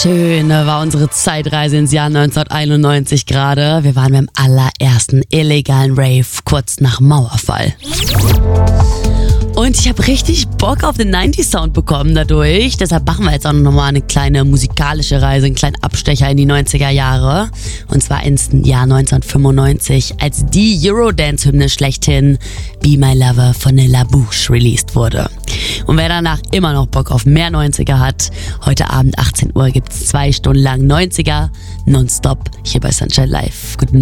schön war unsere Zeitreise ins Jahr 1991 gerade. Wir waren beim allerersten illegalen Rave kurz nach Mauerfall. Und ich habe richtig Bock auf den 90s-Sound bekommen dadurch. Deshalb machen wir jetzt auch nochmal eine kleine musikalische Reise, einen kleinen Abstecher in die 90er Jahre. Und zwar ins Jahr 1995, als die Eurodance-Hymne schlechthin Be My Lover von La Bouche released wurde. Und wer danach immer noch Bock auf mehr 90er hat, heute Abend 18 Uhr gibt's 2 Stunden lang 90er nonstop hier bei Sunshine Live. Guten